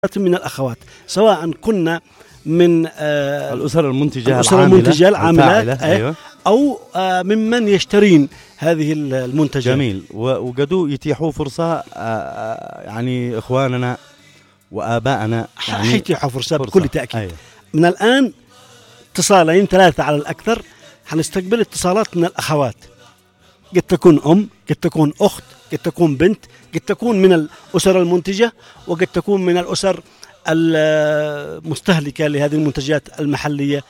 من الأخوات، سواء كنا من الأسر المنتجة العاملات أيوة. أو ممن يشترين هذه المنتجات. جميل. وقدوا يتيحوا فرصة يعني إخواننا وآبائنا يعني يتيحوا فرصة بكل تأكيد. أيوة. من الآن اتصالين 3 على الأكثر حنستقبل اتصالات من الأخوات، قد تكون أم، قد تكون أخت، قد تكون بنت، قد تكون من الأسر المنتجة، وقد تكون من الأسر المستهلكة لهذه المنتجات المحلية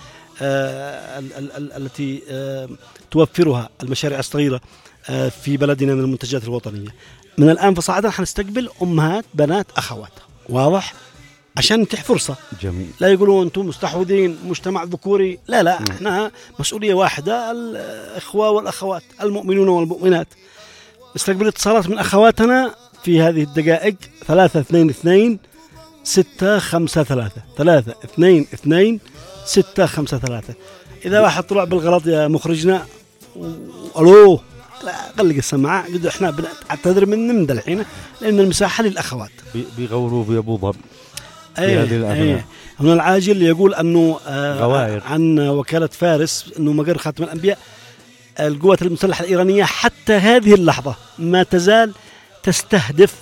التي توفرها المشاريع الصغيرة في بلدنا من المنتجات الوطنية. من الآن فصاعدا حنستقبل أمهات بنات أخوات، واضح؟ عشان نتيح فرصة. جميل. لا يقولوا أنتم مستحوذين مجتمع ذكوري، لا احنا مسؤولية واحدة، الإخوة والأخوات المؤمنون والمؤمنات. نستقبل اتصالات من أخواتنا في هذه الدقائق 322 653 322 653. إذا واحد طلع بالغلط يا مخرجنا ألو لا غلق السماعة، قد احنا بنعتذر من الحين لأن المساحة للأخوات بيغوروا في أبو ظبي. هنا العاجل يقول أنه عن وكالة فارس أنه مقر خاتم الأنبياء القوات المسلحة الإيرانية حتى هذه اللحظة ما تزال تستهدف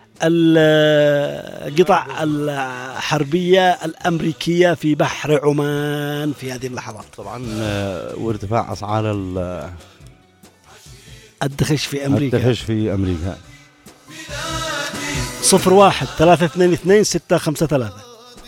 القطع الحربية الأمريكية في بحر عمان في هذه اللحظات. طبعا وارتفاع أسعار الدخش في أمريكا. 01 322 653